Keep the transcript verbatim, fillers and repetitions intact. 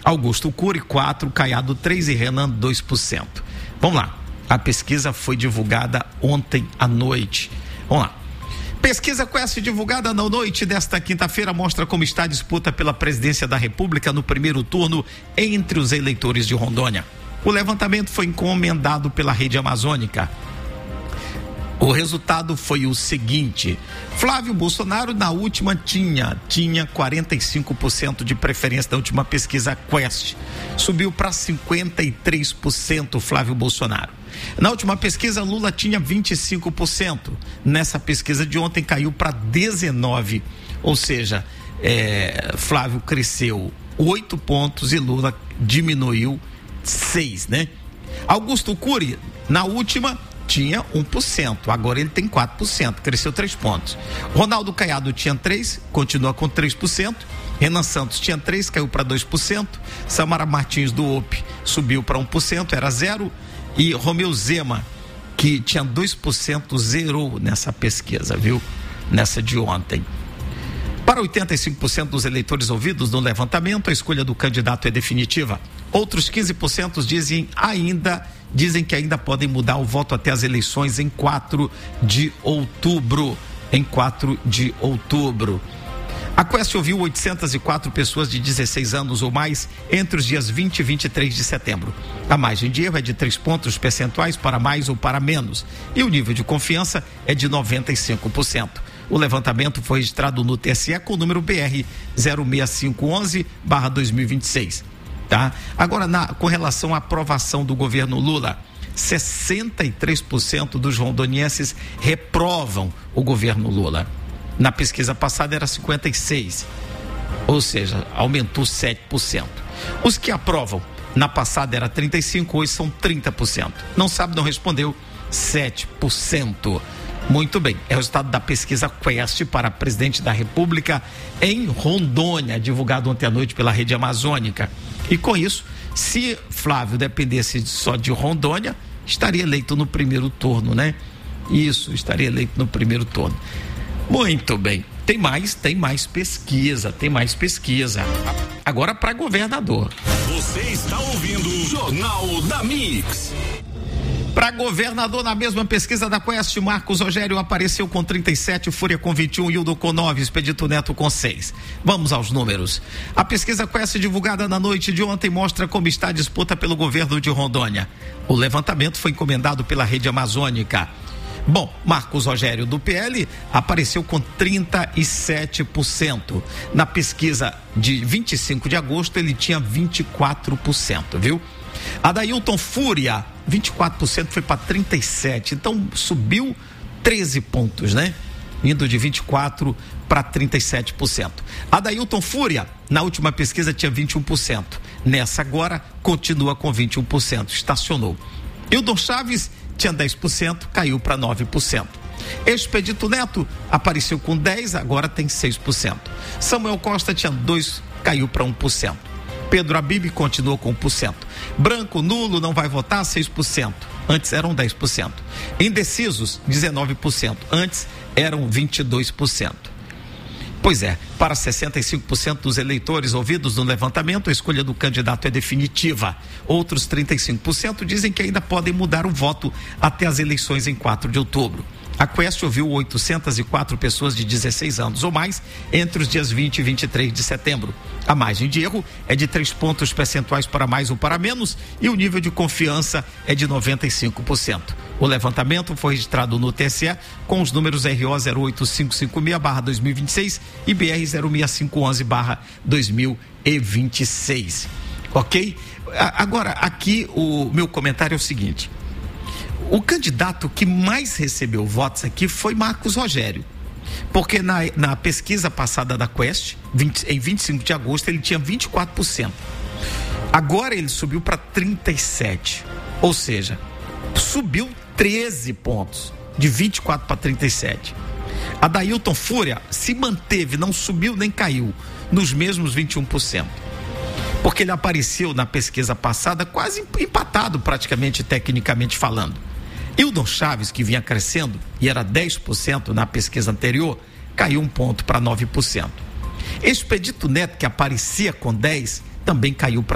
Augusto Cury, quatro, Caiado, três e Renan, dois por cento. Vamos lá. A pesquisa foi divulgada ontem à noite. Vamos lá. Pesquisa Quest divulgada na noite desta quinta-feira mostra como está a disputa pela presidência da República no primeiro turno entre os eleitores de Rondônia. O levantamento foi encomendado pela Rede Amazônica. O resultado foi o seguinte: Flávio Bolsonaro na última tinha, tinha quarenta e cinco por cento de preferência da última pesquisa Quest. Subiu para cinquenta e três por cento Flávio Bolsonaro. Na última pesquisa, Lula tinha vinte e cinco por cento. Nessa pesquisa de ontem caiu para dezenove por cento. Ou seja, é, Flávio cresceu oito pontos e Lula diminuiu seis, né? Augusto Cury, na última, tinha um por cento, agora ele tem quatro por cento, cresceu três pontos. Ronaldo Caiado tinha três, continua com três por cento. Renan Santos tinha três, caiu para dois por cento. Samara Martins do O P subiu para um por cento, era zero. E Romeu Zema, que tinha dois por cento, zerou nessa pesquisa, viu? Nessa de ontem. Para oitenta e cinco por cento dos eleitores ouvidos no levantamento, a escolha do candidato é definitiva. Outros quinze por cento dizem ainda, dizem que ainda podem mudar o voto até as eleições em quatro de outubro. Em quatro de outubro. A Quest ouviu oitocentas e quatro pessoas de dezesseis anos ou mais entre os dias vinte e vinte e três de setembro. A margem de erro é de três pontos percentuais para mais ou para menos. E o nível de confiança é de noventa e cinco por cento. O levantamento foi registrado no T S E com o número B R zero seis cinco um um barra dois mil e vinte e seis. Tá? Agora, na, com relação à aprovação do governo Lula, sessenta e três por cento dos rondonienses reprovam o governo Lula. Na pesquisa passada era cinquenta e seis por cento, ou seja, aumentou sete por cento. Os que aprovam, na passada era trinta e cinco por cento, hoje são trinta por cento. Não sabe, não respondeu, sete por cento. Muito bem, é o resultado da pesquisa Quest para presidente da República em Rondônia, divulgado ontem à noite pela Rede Amazônica. E com isso, se Flávio dependesse só de Rondônia, estaria eleito no primeiro turno, né? Isso, estaria eleito no primeiro turno. Muito bem, tem mais, tem mais pesquisa, tem mais pesquisa. Agora para governador. Você está ouvindo o Jornal da Mix. Para governador, na mesma pesquisa da Quest, Marcos Rogério apareceu com trinta e sete, Fúria com vinte e um, Hildo com nove, Expedito Neto com seis. Vamos aos números. A pesquisa Quest divulgada na noite de ontem mostra como está a disputa pelo governo de Rondônia. O levantamento foi encomendado pela Rede Amazônica. Bom, Marcos Rogério do P L apareceu com trinta e sete por cento. Na pesquisa de vinte e cinco de agosto, ele tinha vinte e quatro por cento, viu? Adailton Fúria, vinte e quatro por cento, foi para trinta e sete por cento, então subiu treze pontos, né? Indo de vinte e quatro para trinta e sete por cento. Adailton Fúria, na última pesquisa, tinha vinte e um por cento. Nessa agora, continua com vinte e um por cento, estacionou. Hildon Chaves tinha dez por cento, caiu para nove por cento. Expedito Neto apareceu com dez por cento, agora tem seis por cento. Samuel Costa tinha dois por cento, caiu para um por cento. Pedro Abib continuou com um por cento. Branco, nulo, não vai votar, seis por cento. Antes eram dez por cento. Indecisos, dezenove por cento. Antes eram vinte e dois por cento. Pois é, para sessenta e cinco por cento dos eleitores ouvidos no levantamento, a escolha do candidato é definitiva. Outros trinta e cinco por cento dizem que ainda podem mudar o voto até as eleições em quatro de outubro. A Quest ouviu oitocentas e quatro pessoas de dezesseis anos ou mais entre os dias vinte e vinte e três de setembro. A margem de erro é de três pontos percentuais para mais ou para menos e o nível de confiança é de noventa e cinco por cento. O levantamento foi registrado no T S E com os números R O zero oito cinco cinco seis barra dois mil e vinte e seis e B R zero seis cinco um um barra dois mil e vinte e seis. Ok? Agora, aqui o meu comentário é o seguinte. O candidato que mais recebeu votos aqui foi Marcos Rogério, porque na, na pesquisa passada da Quest, vinte, em vinte e cinco de agosto, ele tinha vinte e quatro por cento. Agora ele subiu para trinta e sete por cento, ou seja, subiu treze pontos, de vinte e quatro para trinta e sete. Adailton Fúria se manteve, não subiu nem caiu, nos mesmos vinte e um por cento. Porque ele apareceu na pesquisa passada quase empatado, praticamente, tecnicamente falando. Hildon Chaves, que vinha crescendo e era dez por cento na pesquisa anterior, caiu um ponto para nove por cento. Expedito Neto, que aparecia com dez por cento, também caiu para